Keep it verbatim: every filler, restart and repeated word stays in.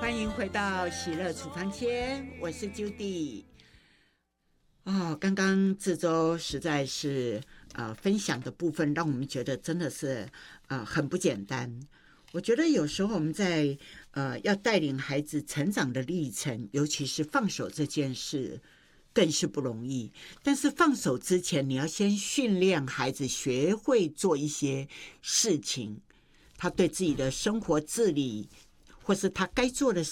欢迎回到喜乐处方间，我是 Judy。哦，刚刚这周实在是呃分享的部分，让我们觉得真的是呃很不简单。我觉得有时候我们在呃要带领孩子成长的历程，尤其是放手这件事，更是不容易。但是放手之前，你要先训练孩子学会做一些事情，他对自己的生活自理，或是他该做的